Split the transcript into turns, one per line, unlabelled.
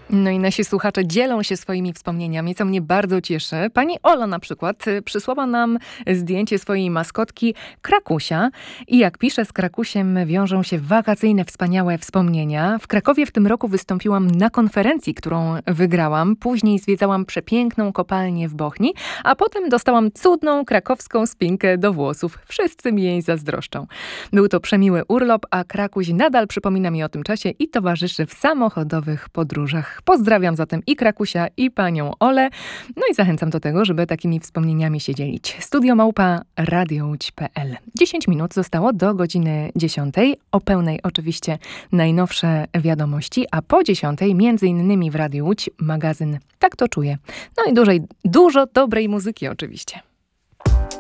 No i nasi słuchacze dzielą się swoimi wspomnieniami, co mnie bardzo cieszy. Pani Ola na przykład przysłała nam zdjęcie swojej maskotki Krakusia i jak pisze, z Krakusiem wiążą się wakacyjne, wspaniałe wspomnienia. W Krakowie w tym roku wystąpiłam na konferencji, którą wygrałam. Później zwiedzałam przepiękną kopalnię w Bochni, a potem dostałam cudną krakowską spinkę do włosów. Wszyscy mi jej zazdroszczą. Był to przemiły urlop, a Krakuś nadal przypomina mi o tym czasie i towarzyszy w samochodowych podróżach. Pozdrawiam zatem i Krakusia, i panią Olę. No i zachęcam do tego, żeby takimi wspomnieniami się dzielić. studio@radiołódź.pl 10 minut zostało do godziny 10. O pełnej oczywiście najnowsze wiadomości, a po 10 między innymi w Radiu Łódź magazyn Tak to czuję. No i dużo dobrej muzyki oczywiście.